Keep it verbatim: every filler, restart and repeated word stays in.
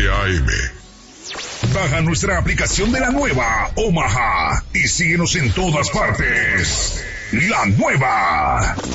A M. Baja nuestra aplicación de la nueva Omaha y síguenos en todas partes. La nueva.